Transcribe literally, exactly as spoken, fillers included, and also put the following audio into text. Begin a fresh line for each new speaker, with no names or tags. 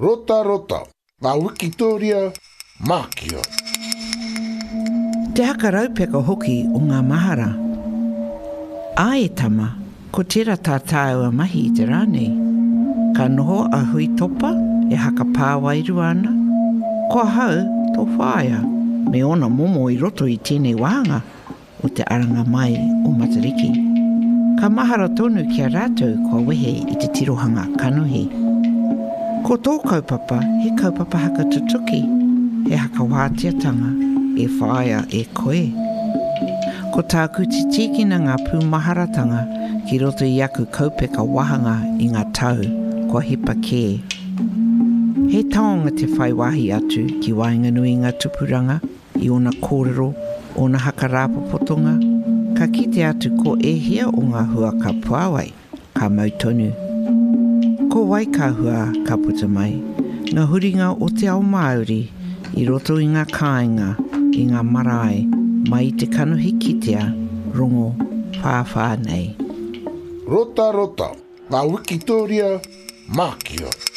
Rota rota, ngā Wikitoria, Mākia.
Te haka raupeka hoki o ngā mahara. A e tama, ko tira tā tāua mahi i te rānei. Ka noho a hui topa e haka pāwairu ana. Ko hau tō whāia, me ona momo i roto i tēnei wāhanga o te aranga mai o Matariki. Ka mahara tonu kia rātou kua wehe i te tirohanga kanuhi. Ko tō kaupapa, he kaupapa haka tutuki, he haka wātiatanga, e whāia e koe. Ko tāku te tikina ngā pūmaharatanga ki roto i aku kaupeka wahanga i ngā tau, kua hipa kē. He taonga te whai wahi atu ki Wainganui ngā tupuranga, i ona kōrero, ona haka rāpopotonga, ka kite atu ko ehia o ngā hua ka puawai, ka mautonu. Ko wai ka hua ka puta mai, ngā huringa o te ao Māori, i roto i ngā kāinga, i ngā marae, mai te kanuhi kitea, rongo, whāwhā nei.
Rota rota, ngā Wikitoria, Mākia.